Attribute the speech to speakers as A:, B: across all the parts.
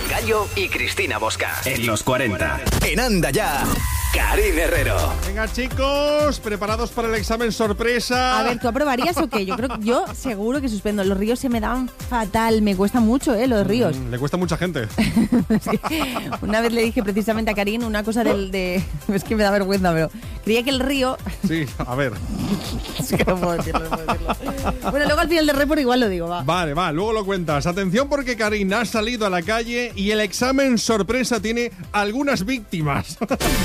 A: Gallo y Cristina Bosca. En los 40. En Anda Ya, Karin Herrero.
B: Venga, chicos, ¿preparados para el examen sorpresa?
C: A ver, ¿tú aprobarías o qué? Yo seguro que suspendo. Los ríos se me dan fatal. Me cuesta mucho, los ríos.
B: Le cuesta a mucha gente.
C: Es que una vez le dije precisamente a Karin una cosa es que me da vergüenza, pero creía que el río...
B: Sí, a ver.
C: Es que no puedo decirlo. Bueno, luego al final del report igual lo digo, va.
B: Vale, luego lo cuentas. Atención porque Karin ha salido a la calle y el examen sorpresa tiene algunas víctimas.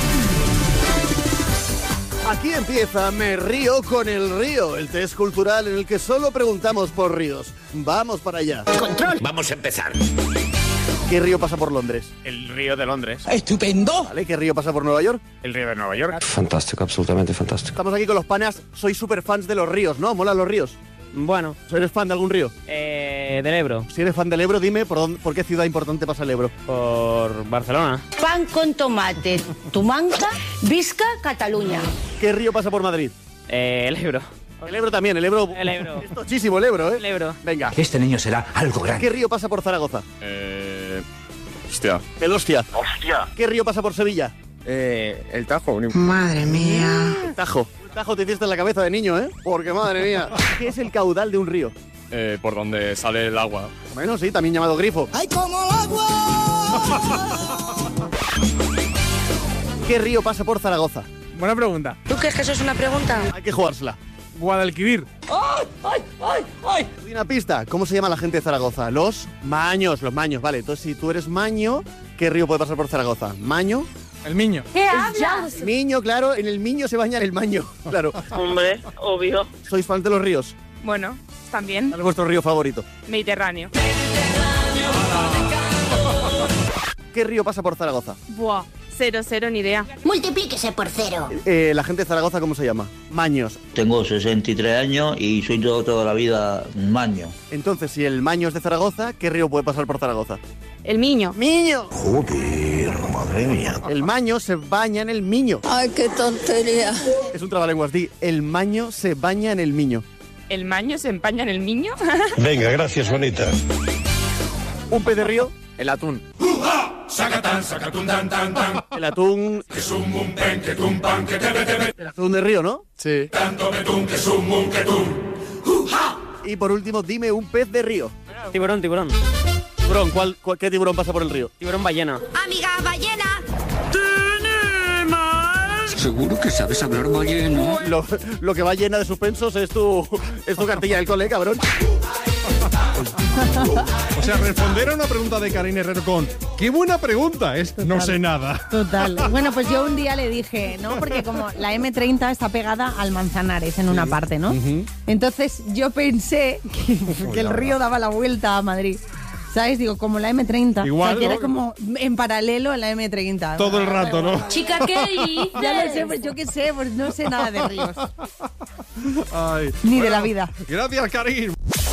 D: Aquí empieza Me Río con el Río, el test cultural en el que solo preguntamos por ríos. Vamos para allá.
A: ¡Control! Vamos a empezar.
D: ¿Qué río pasa por Londres?
E: El río de Londres.
F: ¡Estupendo!
D: ¿Vale? ¿Qué río pasa por Nueva York?
E: El río de Nueva York.
G: Fantástico, absolutamente fantástico.
D: Estamos aquí con los panas. Sois súper fans de los ríos, ¿no? ¿Molan los ríos?
H: Bueno.
D: ¿Eres fan de algún río?
H: Del Ebro.
D: Si eres fan del Ebro, dime por qué ciudad importante pasa el Ebro.
H: Por Barcelona.
I: Pan con tomate, Tumanca, Visca, Cataluña.
D: ¿Qué río pasa por Madrid?
H: El Ebro.
D: El Ebro también, el Ebro.
H: El Ebro.
D: Es tochísimo el Ebro, ¿eh?
H: El Ebro.
D: Venga.
F: Este niño será algo grande.
D: ¿Qué río pasa por Zaragoza?
E: Hostia.
D: El Hostia.
E: Hostia.
D: ¿Qué río pasa por Sevilla?
E: El Tajo.
F: Madre mía.
D: El Tajo. El Tajo te hiciste en la cabeza de niño, ¿eh? Porque madre mía. ¿Qué es el caudal de un río?
E: Por donde sale el agua.
D: Bueno, sí, también llamado grifo.
F: ¡Ay, como el agua!
D: ¿Qué río pasa por Zaragoza?
B: Buena pregunta.
I: ¿Tú crees que eso es una pregunta?
D: Hay que jugársela.
B: Guadalquivir.
D: Hay una pista. ¿Cómo se llama la gente de Zaragoza? Los maños, vale. Entonces, si tú eres maño, ¿qué río puede pasar por Zaragoza? ¿Maño?
B: El Miño.
I: ¿Qué hablas?
D: Miño, claro, en el Miño se baña el Maño, claro.
J: Hombre, obvio.
D: ¿Sois fans de los ríos?
J: Bueno, también.
D: ¿Cuál es vuestro río favorito?
J: Mediterráneo.
D: ¿Qué río pasa por Zaragoza?
J: Buah, 0, ni idea.
I: Multiplíquese por 0.
D: La gente de Zaragoza, ¿cómo se llama? Maños.
K: Tengo 63 años y soy toda la vida un maño.
D: Entonces, si el Maño es de Zaragoza, ¿qué río puede pasar por Zaragoza?
J: El Miño.
D: ¡Miño!
K: Joder, madre mía.
D: El Maño se baña en el Miño.
F: ¡Ay, qué tontería!
D: Es un trabalenguas, di. El Maño se baña en el Miño.
J: ¿El Maño se empaña en el Miño?
G: Venga, gracias, bonita.
D: ¿Un pez de río?
E: El atún.
D: El atún... El atún de río, ¿no? Sí. Y por último, dime un pez de río.
H: Tiburón.
D: Tiburón, ¿qué tiburón pasa por el río?
H: Tiburón ballena.
I: Amiga ballena.
F: ¿Seguro que sabes hablar ballena?
D: Lo que va llena de suspensos es tu cartilla del cole, cabrón.
B: O sea, responder a una pregunta de Karin Herrero con ¡qué buena pregunta! Es no sé nada.
C: Total. Bueno, pues yo un día le dije, ¿no? Porque como la M30 está pegada al Manzanares en una parte, ¿no? Entonces yo pensé que el río daba la vuelta a Madrid. ¿Sabes? Digo, como la M30.
B: Igual,
C: o sea, que era
B: ¿no?
C: como en paralelo a la M30.
B: Todo el rato, ¿no?
I: Chica, ¿qué dices?
C: Ya lo sé, pues yo qué sé, pues no sé nada de ríos.
B: Ay.
C: Ni de la vida.
B: Gracias, Karin.